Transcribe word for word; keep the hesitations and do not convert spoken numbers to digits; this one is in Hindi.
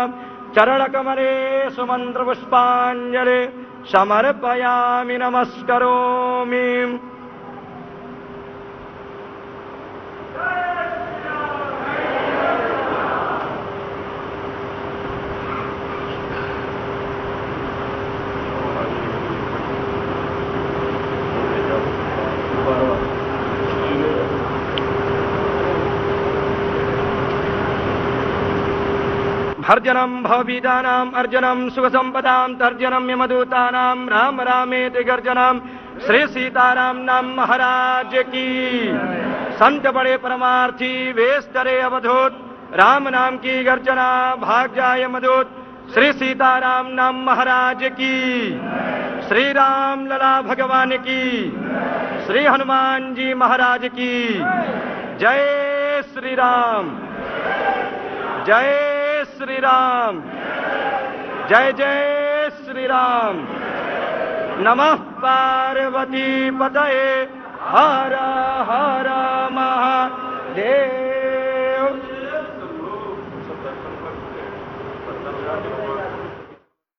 चरणकमले सुमन्त्रपुष्पाञ्जलि समर्पयामि नमस्करोमि। अर्जनम भवभीतानां अर्जनम सुखसंपदां तर्जनम यमदूतानां राम रामेति गर्जनम। श्री सीताराम नाम महाराज की। संत बड़े परमार्थी वेश करे अवधूत, राम नाम की गर्जना भाग जाए मधुत। श्री सीताराम नाम महाराज की। श्री राम लला भगवान की। श्री हनुमान जी महाराज की। जय श्री राम, जय श्री राम, जय जय श्री राम। नमः पार्वती पतये हर हर महादेव।